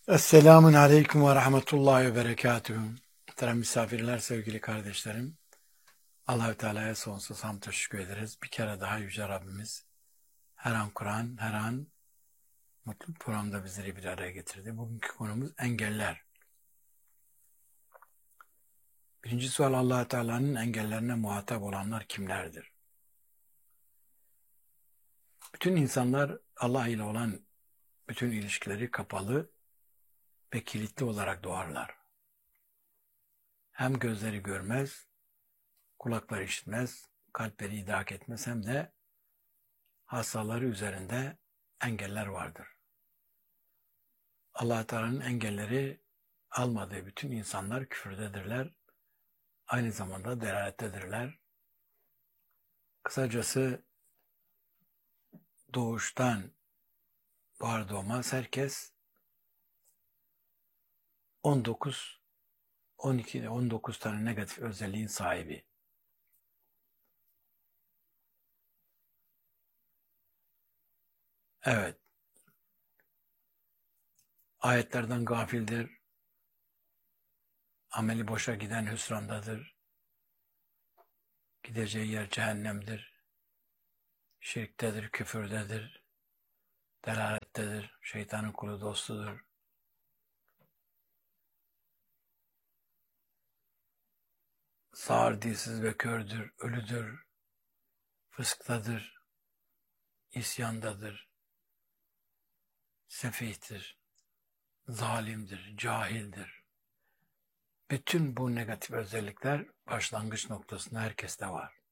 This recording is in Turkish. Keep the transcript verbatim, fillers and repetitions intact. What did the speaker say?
Esselamun Aleyküm ve Rahmetullahi ve Berekatühü. Muhterem misafirler, sevgili kardeşlerim. Allah-u Teala'ya sonsuz hamd teşekkür ederiz. Bir kere daha Yüce Rabbimiz her an Kur'an, her an mutlu programda bizleri bir araya getirdi. Bugünkü konumuz engeller. Birinci sual, Allah-u Teala'nın engellerine muhatap olanlar kimlerdir? Bütün insanlar Allah ile olan bütün ilişkileri kapalı ve kilitli olarak doğarlar. Hem gözleri görmez, kulakları işitmez, kalpleri idrak etmez, hem de hastaları üzerinde engeller vardır. Allah Teala'nın engelleri almadığı bütün insanlar küfürdedirler. Aynı zamanda delalettedirler. Kısacası doğuştan doğar doğmaz herkes on dokuz, on iki, on dokuz tane negatif özelliğin sahibi. Evet. Ayetlerden gafildir. Ameli boşa giden hüsrandadır. Gideceği yer cehennemdir. Şirktedir, küfürdedir. Delalettedir. Şeytanın kulu dostudur. Sağır, dilsiz ve kördür, ölüdür, fısktadır, isyandadır, sefihtir, zalimdir, cahildir. Bütün bu negatif özellikler başlangıç noktasında herkeste var.